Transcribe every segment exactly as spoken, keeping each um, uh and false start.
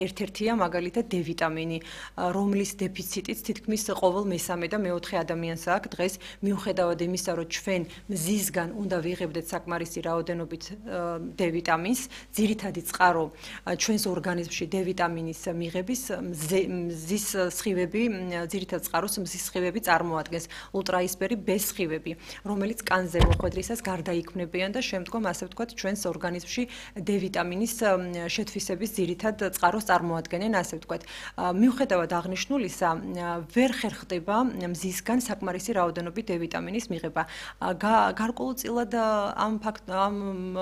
ერთ-ერთია მაგალითად D ვიტამინი, რომლის დეფიციტიც თითქმის ყოველ მესამე და მეოთხე ადამიანს აქვს დღეს, მიუხედავად იმისა, რომ ჩვენ მზისგან უნდა ვიღებდეთ საკმარისი რაოდენობით D ვიტამინს, ძირითადი წყარო ჩვენს ორგანიზმში D ვიტამინის მიღების მზის სხივები, ძირითად წყაროს მზის სხივები წარმოადგენს, ულტრაისფერი B სხივები, რომელიც კანზე მოხვედრისას გარდაიქმნებიან და შემდგომ ასე ვთქვათ ჩვენს ორგანიზმში D ვიტამინის შეთვისების ძირითად წყაროს წარმოადგენენ, ასე ვთქვათ. მიუხედავად აღნიშნულისა, ვერ ხერხდება მზისგან საკმარისი რაოდენობით D ვიტამინის მიღება. გარკვეულწილად ამ ამ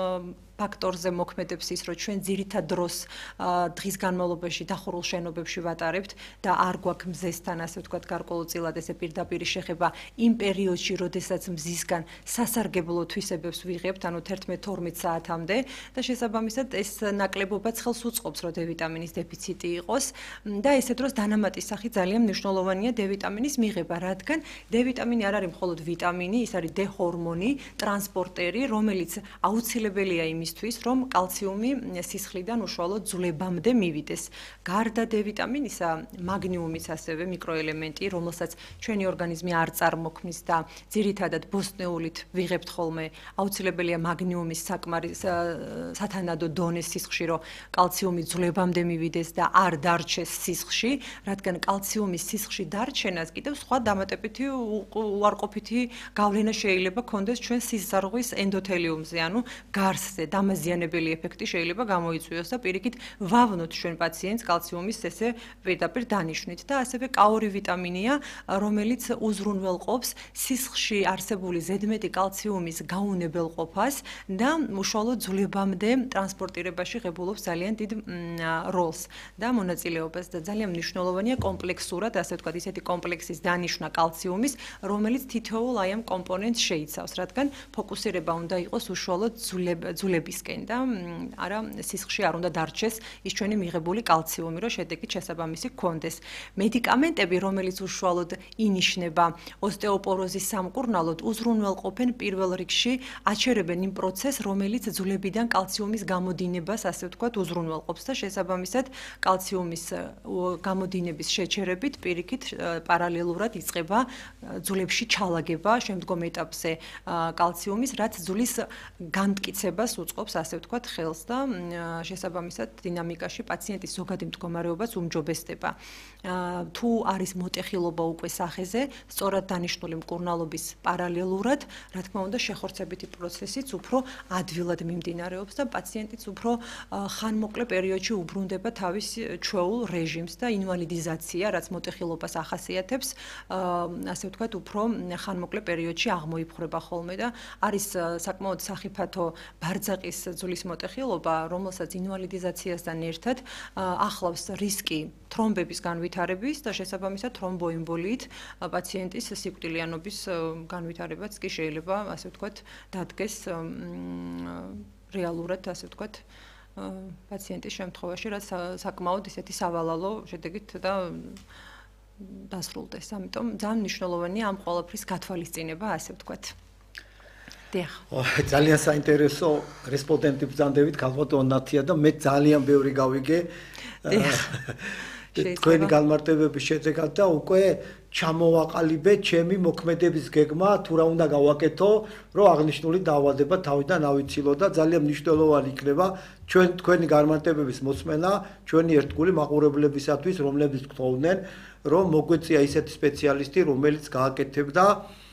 ფაქტორზე მოქმედებს ის, რომ ჩვენ ძირითად დროს დღის განმავლობაში დახურულ შენობებში ვატარებთ და არ გვაქვს მზესთან, ასე ვთქვათ, გარკვეულწილად ესე პირდაპირი შეხება იმ პერიოდში, როდესაც მზისგან სასარგებლო თვისებებს ვიღებთ, ანუ თერთმეტ თორმეტ საათამდე და შესაბამისად ეს ნაკლებობაც ხელს უწყობს, რომ D ვიტამინის დეფიციტი იყოს და ესე დროს დანამატის სახით ძალიან მნიშვნელოვანია D ვიტამინის მიღება, რადგან D ვიტამინი არ არის მხოლოდ ვიტამინი, ის არის D ჰორმონი, ტრანსპორტერი, რომელიც აუცილებელია იმის რომ კალციუმი სისხლიდან უშუალოდ ძვლებამდე მივიდეს. გარდა D ვიტამინისა, მაგნიუმიც ასევე მიკროელემენტი, რომელსაც ჩვენი ორგანიზმი არ წარმოქმნის და ძირითადად ბოსტნეულით ვიღებთ ხოლმე, აუცილებელია მაგნიუმის საკმარის სათანადო დონე სისხლში, რომ კალციუმი ძვლებამდე მივიდეს და არ დარჩეს სისხლში, რადგან კალციუმის სისხლში დარჩენას კიდევ სხვა დამატებითი უარყოფითი გავლენა შეიძლება ქონდეს ჩვენ სისხლის ენდოთელიუმზე, ანუ გარსზე. დამაზიანებელი ეფექტი შეიძლება გამოიწვიოს და პირიქით ვავნოთ ჩვენ პაციენტს კალციუმის ესე პირდაპირ დანიშვნით და ასევე K ორი ვიტამინია, რომელიც უზრუნველყოფს სისხლში არსებული ზედმეტი კალციუმის გაუნებელყოფას და უშუალოდ ძვლებამდე ტრანსპორტირებაში ღებულობს ძალიან დიდ როლს და მონაწილეობას და ძალიან მნიშვნელოვანია კომპლექსურად, ასე ვთქვათ, ისეთი კომპლექსის დანიშვნა კალციუმის, რომელიც თითოეულ აი ამ კომპონენტს შეიცავს, რადგან ფოკუსირება უნდა იყოს უშუალოდ ძვლებ ბისკენ და არა სისხლში არ უნდა დარჩეს ის ჩვენი მიღებული კალციუმი, რომ შედეგით შესაბამისი გქონდეს. მედიკამენტები, რომელიც უშუალოდ ინიშნება ოსტეოპოროზის სამკურნალოდ, უზრუნველყოფენ პირველ რიგში, აჩერებენ იმ პროცესს, რომელიც ძვლებიდან კალციუმის გამოდინებას, ასე ვთქვათ, უზრუნველყოფს და შესაბამისად კალციუმის გამოდინების შეჩერებით პირიქით პარალელურად იწყება ძვლებში ჩალაგება შემდგომ ეტაპზე კალციუმის, რაც ძვლის განმტკიცებას უწყობს, ასე ვთქვათ, ხელს და შესაბამისად დინამიკაში პაციენტის ზოგადი მდგომარეობაც უმჯობესდება. თუ არის მოტეხილობა უკვე სახეზე, სწორად დანიშნული მკურნალობის პარალელურად, რა თქმა უნდა, შეხორცებითი პროცესიც უფრო ადვილად მიმდინარეობს და პაციენტიც უფრო ხანმოკლე პერიოდში უბრუნდება თავის ჩვეულ რეჟიმს და ინვალიდიზაცია, რაც მოტეხილობას ახასიათებს, ასე ვთქვათ, უფრო ხანმოკლე პერიოდში აღმოიფხვრება ხოლმე და არის საკმაოდ სახიფათო ბარძაყის ძვლის მოტეხილობა, რომელსაც ინვალიდიზაციასთან ერთად ახლავს რისკი თრომბების განვითარების და შესაბამისად თრომბოემბოლიით პაციენტის სიკვდილიანობის განვითარებაც კი შეიძლება, ასე ვთქვათ, დადგეს რეალურად, ასე ვთქვათ, პაციენტის შემთხვევაში, რაც საკმაოდ ისეთი სავალალო შედეგით და დასრულდეს. ამიტომ ძალიან მნიშვნელოვანია ამ ყველაფრის გათვალისწინება, ასე ვთქვათ. ძალიან საინტერესო რესპონდენტი ბრძანდებით, ქალბატონ ნათია და მე ძალიან ბევრი გავიგე თქვენი განმარტებების შედეგად და უკვე ჩამოვაყალიბე ჩემი მოქმედების გეგმა, თუ რა უნდა გავაკეთო, რომ აღნიშნული დაავადება თავიდან ავიცილო და ძალიან მნიშვნელოვანი იქნება ჩვენ თქვენი განმარტებების მოსმენა ჩვენი ერთგული მაყურებლებისათვის, რომლებიც გთხოვდნენ, რომ მოგვეწია ისეთი სპეციალისტი, რომელიც გააკეთებდა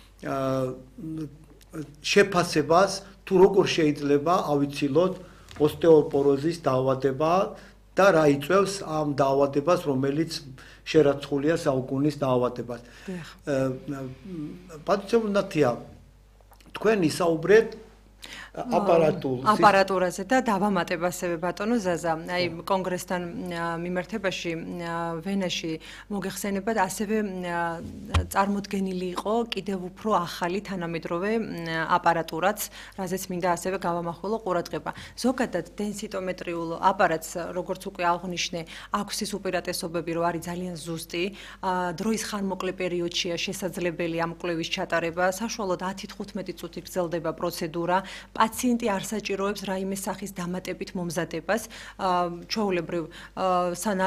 შეფასებას, თუ როგორ შეიძლება ავიცილოთ ოსტეოპოროზის დაავადება და რა იწვევს ამ დაავადებას, რომელიც შერაცხულია საუკუნის დაავადებას. პატიცემ ნათია, თქვენ ისაუბრეთ აპარატულ აპარატურაზე და დავამატებ ასევე ბატონო ზაზა, აი კონგრესთან მიმართებაში ვენაში მოგეხსენებათ ასევე წარმოდგენილი იყო კიდევ უფრო ახალი თანამედროვე აპარატურაც, რაზეც მინდა ასევე გავამახვილო ყურადღება. ზოგადად დენსიტომეტრიულ აპარატს, როგორც უკვე აღნიშნე, აქვს ის უპირატესობები, რომ არის ძალიან ზუსტი, დროის ხანმოკლე პერიოდშია შესაძლებელი ამ კვლევის ჩატარება, საშუალოდ ათი თხუთმეტი წუთი გრძელდება პროცედურა. პაციენტი არ საჭიროებს რაიმე სახის დამატებით მომზადებას, ჩვეულებრივ